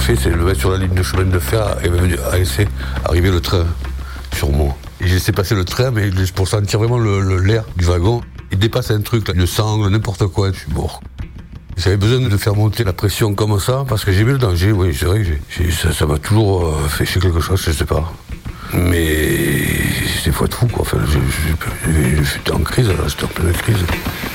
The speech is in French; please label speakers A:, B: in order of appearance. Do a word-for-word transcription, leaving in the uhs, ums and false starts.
A: fait, c'est le mettre sur la ligne de chemin de fer et à laisser arriver le train sur moi. Et j'ai laissé passer le train, mais pour sentir vraiment le, le, l'air du wagon. Il dépasse un truc, là, une sangle, n'importe quoi, je suis mort. J'avais besoin de faire monter la pression comme ça, parce que j'ai vu le danger, oui, c'est vrai, j'ai, j'ai, ça, ça m'a toujours euh, fait chier quelque chose, je sais pas. Mais c'est fois de fou, quoi. Enfin, j'étais en crise, là, j'étais en pleine crise.